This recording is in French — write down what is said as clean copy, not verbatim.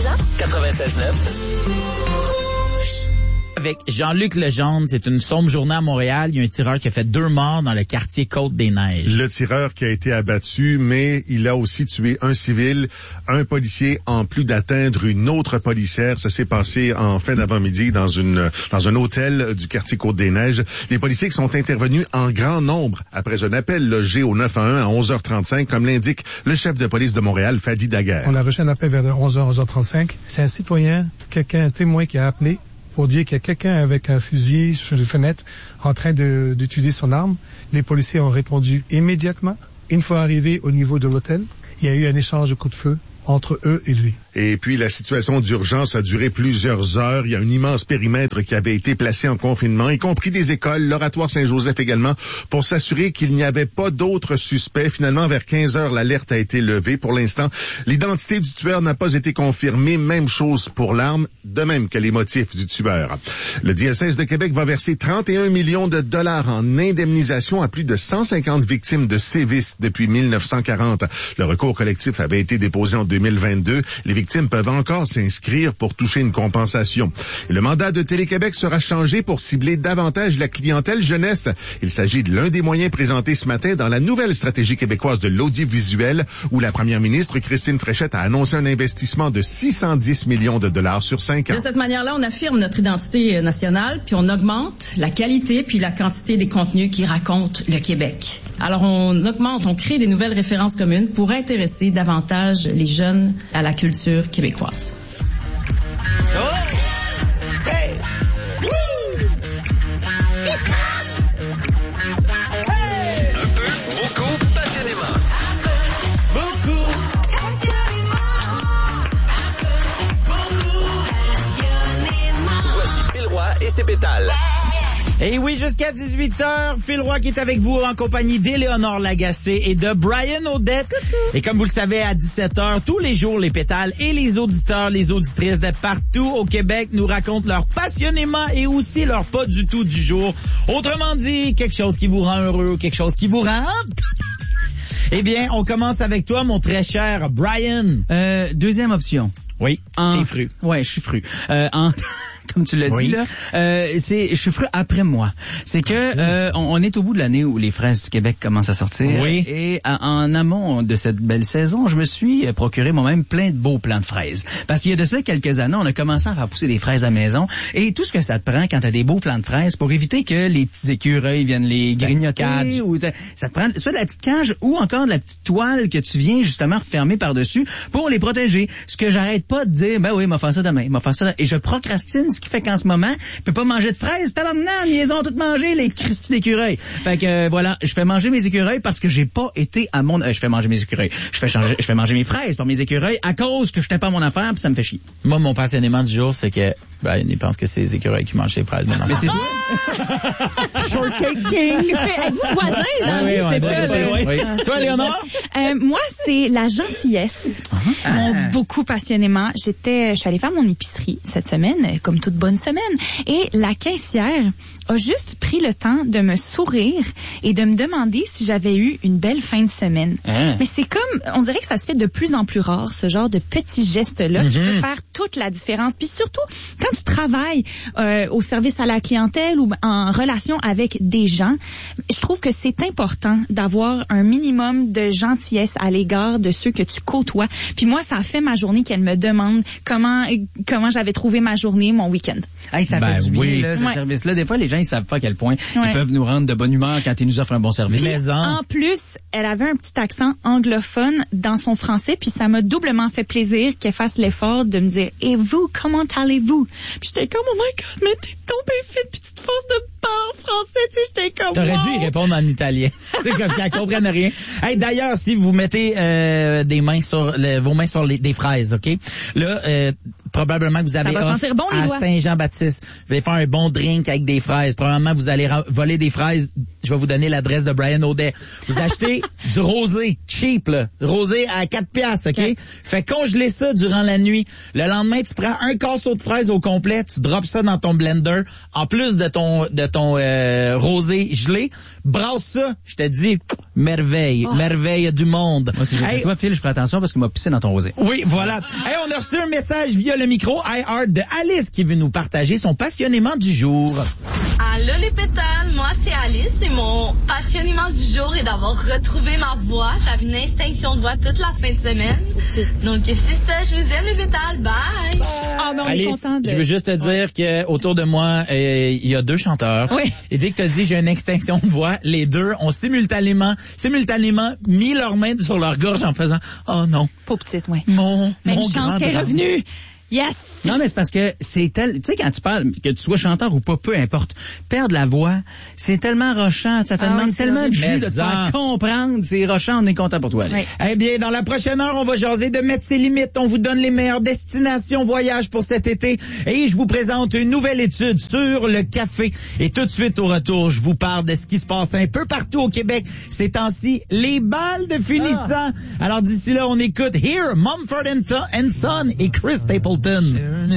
déjà? 96.9. Avec Jean-Luc Legendre, c'est une sombre journée à Montréal. Il y a un tireur qui a fait 2 morts dans le quartier Côte-des-Neiges. Le tireur qui a été abattu, mais il a aussi tué un civil, un policier, en plus d'atteindre une autre policière. Ça s'est passé en fin d'avant-midi dans un hôtel du quartier Côte-des-Neiges. Les policiers qui sont intervenus en grand nombre après un appel logé au 911 à 11h35, comme l'indique le chef de police de Montréal, Fadi Daguerre. On a reçu un appel vers 11h35. C'est un citoyen, un témoin qui a appelé pour dire qu'il y a quelqu'un avec un fusil sur une fenêtre en train d'utiliser son arme. Les policiers ont répondu immédiatement. Une fois arrivés au niveau de l'hôtel, il y a eu un échange de coups de feu entre eux et lui. Et puis, la situation d'urgence a duré plusieurs heures. Il y a un immense périmètre qui avait été placé en confinement, y compris des écoles, l'Oratoire Saint-Joseph également, pour s'assurer qu'il n'y avait pas d'autres suspects. Finalement, vers 15 heures, l'alerte a été levée. Pour l'instant, l'identité du tueur n'a pas été confirmée. Même chose pour l'arme, de même que les motifs du tueur. Le diocèse de Québec va verser 31 millions de dollars en indemnisation à plus de 150 victimes de sévices depuis 1940. Le recours collectif avait été déposé en 2022. Les victimes peuvent encore s'inscrire pour toucher une compensation. Le mandat de Télé-Québec sera changé pour cibler davantage la clientèle jeunesse. Il s'agit de l'un des moyens présentés ce matin dans la nouvelle stratégie québécoise de l'audiovisuel, où la première ministre Christine Fréchette a annoncé un investissement de 610 millions de dollars sur 5 ans. De cette manière-là, on affirme notre identité nationale, puis on augmente la qualité puis la quantité des contenus qui racontent le Québec. Alors, on crée des nouvelles références communes pour intéresser davantage les jeunes à la culture québécoise. Oh! Hey! Woo! Hey! Un peu, beaucoup, passionnément. Beaucoup. Voici Phil Roy et ses pétales. Et oui, jusqu'à 18h, Phil Roy qui est avec vous en compagnie d'Éléonore Lagacé et de Brian Audette. Et comme vous le savez, à 17h, tous les jours, les pétales et les auditeurs, les auditrices de partout au Québec nous racontent leur passionnément et aussi leur pas du tout du jour. Autrement dit, quelque chose qui vous rend heureux, quelque chose qui vous rend... Eh bien, on commence avec toi, mon très cher Brian. Deuxième option. Oui, t'es fru. Ouais, je suis fru. Comme tu l'as dit là, je suis fru après moi. C'est que on est au bout de l'année où les fraises du Québec commencent à sortir. Oui. Et en amont de cette belle saison, je me suis procuré moi-même plein de beaux plants de fraises. Parce qu'il y a de ça quelques années, on a commencé à faire pousser des fraises à la maison. Et tout ce que ça te prend quand t'as des beaux plants de fraises pour éviter que les petits écureuils viennent les grignoter, ou ça te prend soit de la petite cage ou encore de la petite toile que tu viens justement refermer par-dessus pour les protéger. Ce que j'arrête pas de dire, ben oui, m'a faire ça demain, m'a faire ça et je procrastine, ce qui fait qu'en ce moment, je peux pas manger de fraises, tabarnak, ils ont toutes mangé, les cristis d'écureuils. Fait que voilà, je fais manger mes écureuils parce que j'ai pas été à mon... je fais manger mes écureuils. Je fais manger mes fraises par mes écureuils à cause que j'étais pas à mon affaire, puis ça me fait chier. Moi, mon passionnément du jour, c'est que Brian, il pense que c'est les écureuils qui mangent les fraises. Mais c'est Shortcake King! Êtes-vous voisin, Jean-Luc? C'est ça, Toi, Léonore? Moi, c'est la gentillesse. Beaucoup passionnément. Je suis allée faire mon épicerie cette semaine, comme toute bonne semaine, et la caissière a juste pris le temps de me sourire et de me demander si j'avais eu une belle fin de semaine. Mais c'est comme, on dirait que ça se fait de plus en plus rare, ce genre de petits gestes-là qui peut faire toute la différence. Puis surtout, quand tu travailles au service à la clientèle ou en relation avec des gens, je trouve que c'est important d'avoir un minimum de gentillesse à l'égard de ceux que tu côtoies. Puis moi, ça a fait ma journée qu'elle me demande comment j'avais trouvé ma journée, mon week-end. Hey, ça fait du bien, là, ce service-là. Des fois, les gens, ils savent pas à quel point ils peuvent nous rendre de bonne humeur quand ils nous offrent un bon service. Puis, en plus, elle avait un petit accent anglophone dans son français, puis ça m'a doublement fait plaisir qu'elle fasse l'effort de me dire « Et vous, comment allez-vous? » Puis j'étais comme « Oh my God, mais t'es tombé fit, puis tu te forces de parler en français. » Tu sais, j'étais comme « T'aurais dû y répondre en italien. C'est comme si elle comprenne rien. Hey, d'ailleurs, si vous mettez vos mains sur des fraises, OK? Là, probablement que vous avez à Saint-Jean-Baptiste. Vous allez faire un bon drink avec des fraises. Probablement, vous allez voler des fraises je vais vous donner l'adresse de Brian Audet. Vous achetez du rosé, cheap, là. Rosé à 4 piastres, OK? Fait congeler ça durant la nuit. Le lendemain, tu prends un casseau de fraises au complet, tu drops ça dans ton blender, en plus de ton rosé gelé. Brasse ça, je te dis, merveille du monde. Moi, si j'étais toi, Phil, je ferai attention parce qu'il m'a pissé dans ton rosé. Oui, voilà. Hey, on a reçu un message via le micro iHeart de Alice qui veut nous partager son passionnément du jour. Allô les pétales, moi c'est Alice et mon passionnément du jour est d'avoir retrouvé ma voix. J'avais une extinction de voix toute la fin de semaine. Donc c'est ça, je vous aime les pétales, bye! Oh non, Alice, je veux juste te dire que autour de moi, il y a 2 chanteurs. Oui. Et dès que tu as dit j'ai une extinction de voix, les 2 ont simultanément mis leurs mains sur leur gorge en faisant « Oh non! » Pas petite, oui. Mon chance grand qu'elle est drame. revenue. Yes! Non, mais c'est parce que tu sais, quand tu parles, que tu sois chanteur ou pas, peu importe, perdre la voix, c'est tellement rochant, ça te demande tellement de jus de te faire comprendre, c'est rochant, on est content pour toi, Alice. Eh bien, dans la prochaine heure, on va jaser de mettre ses limites. On vous donne les meilleures destinations voyage pour cet été. Et je vous présente une nouvelle étude sur le café. Et tout de suite, au retour, je vous parle de ce qui se passe un peu partout au Québec. Ces temps-ci, les balles de finissant. Alors d'ici là, on écoute Here, Mumford & Son et Chris Stapleton.